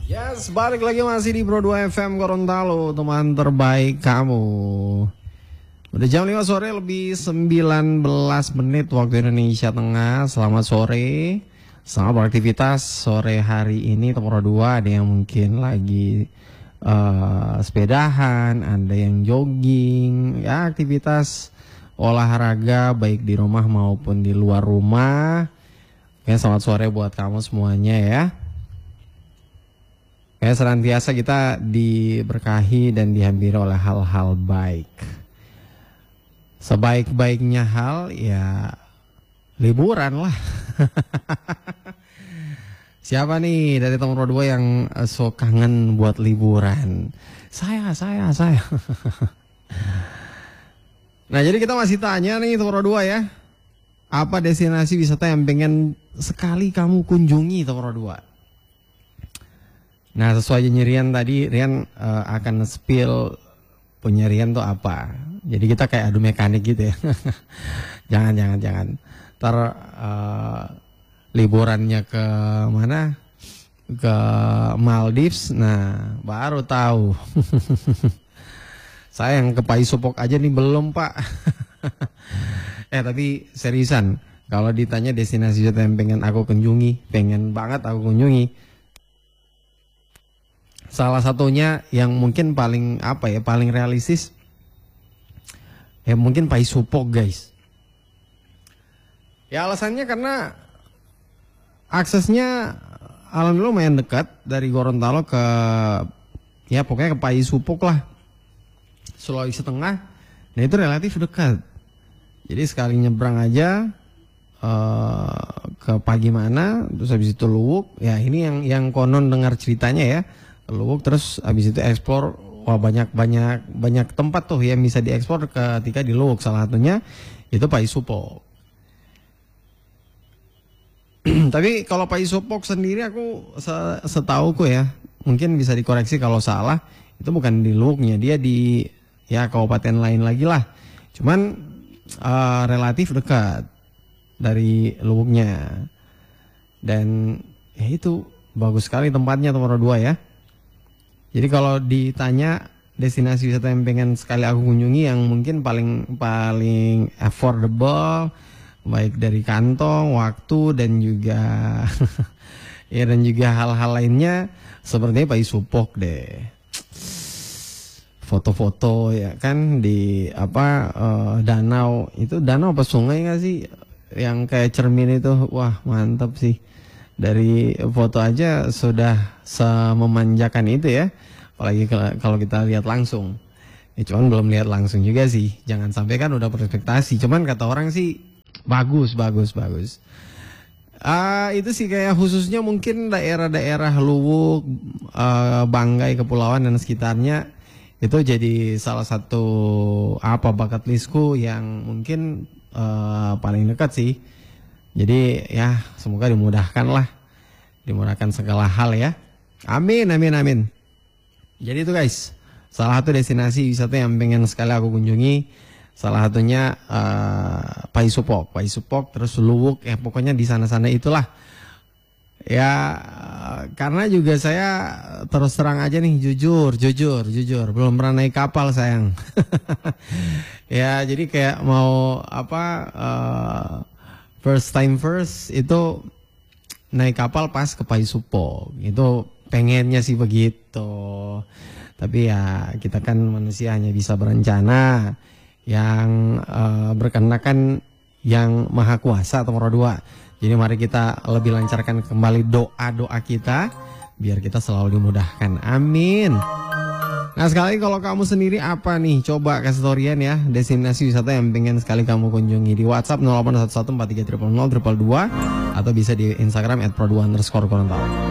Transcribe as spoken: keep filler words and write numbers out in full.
Yes, balik lagi masih di Pro dua F M Gorontalo, teman terbaik kamu. Udah jam lima sore lebih sembilan belas menit waktu Indonesia Tengah. Selamat sore, selamat beraktivitas sore hari ini Pro dua. Ada yang mungkin lagi uh, sepedahan, ada yang jogging, ya aktivitas olahraga baik di rumah maupun di luar rumah. Ya, selamat sore buat kamu semuanya ya. Kayak senantiasa kita diberkahi dan dihampiri oleh hal-hal baik. Sebaik-baiknya hal ya liburan lah. Siapa nih dari teman Pro dua yang so kangen buat liburan? Saya, saya, saya. Nah, jadi kita masih tanya nih teman Pro dua ya. Apa destinasi wisata yang pengen sekali kamu kunjungi teman Pro dua? Nah, sesuai janji Rian tadi, Rian uh, akan spill punya Rian tuh apa. Jadi kita kayak adu mekanik gitu ya. Jangan, jangan, jangan. Ntar uh, liburannya ke mana? Ke Maldives, nah baru tahu. Saya yang ke Paisupok aja nih belum, Pak. eh tapi seriusan, kalau ditanya destinasi wisata yang pengen aku kunjungi, pengen banget aku kunjungi. Salah satunya yang mungkin paling apa ya, paling realistis ya mungkin Paisupok, guys. Ya alasannya karena aksesnya alhamdulillah lumayan dekat dari Gorontalo ke ya pokoknya ke Paisupok lah, Sulawesi Tengah. Nah itu relatif dekat. Jadi sekali nyebrang aja uh, ke Pagimana, terus habis itu Luwuk. Ya ini yang yang konon dengar ceritanya ya. Luwuk, terus habis itu eksplor, wah banyak banyak banyak tempat tuh yang bisa diekspor ketika di Luwuk. Salah satunya itu Paisupok. Tapi kalau Paisupok sendiri aku setauku ya, mungkin bisa dikoreksi kalau salah, itu bukan di Luwuknya, dia di ya kabupaten lain lagi lah. Cuman uh, relatif dekat dari Luwuknya. Dan ya itu bagus sekali tempatnya nomor dua ya. Jadi kalau ditanya destinasi wisata yang pengen sekali aku kunjungi yang mungkin paling paling affordable, baik dari kantong, waktu dan juga ya dan juga hal-hal lainnya, sepertinya Paisupok deh. Foto-foto ya kan di apa uh, danau, itu danau apa sungai nggak sih yang kayak cermin itu, wah mantap sih. Dari foto aja sudah sememanjakan itu ya. Apalagi kalau kita lihat langsung. Ya cuman belum lihat langsung juga sih. Jangan sampai kan udah berekspektasi. Cuman kata orang sih bagus, bagus, bagus. Uh, itu sih kayak khususnya mungkin daerah-daerah Luwuk, uh, Banggai, Kepulauan dan sekitarnya. Itu jadi salah satu apa bucket listku yang mungkin uh, paling dekat sih. Jadi ya semoga dimudahkan lah. Dimudahkan segala hal ya. Amin, amin, amin. Jadi itu guys, salah satu destinasi wisata yang pengen sekali aku kunjungi, salah satunya uh, Paisupok, Paisupok terus Luwuk, ya pokoknya di sana-sana itulah. Ya karena juga saya terus terang aja nih, jujur, jujur, jujur, belum pernah naik kapal sayang. Ya jadi kayak mau apa uh, first time first itu naik kapal pas ke Paisupok, itu pengennya sih begitu. Tapi ya kita kan manusia hanya bisa berencana. Yang uh, berkenakan yang maha kuasa atau nomor dua. Jadi mari kita lebih lancarkan kembali doa-doa kita biar kita selalu dimudahkan. Amin. Nah sekali kalau kamu sendiri apa nih? Coba kasih torian ya destinasi wisata yang pengen sekali kamu kunjungi di WhatsApp nol delapan satu satu empat tiga nol nol nol dua dua dua atau bisa di Instagram at pro dua underscore Gorontalo.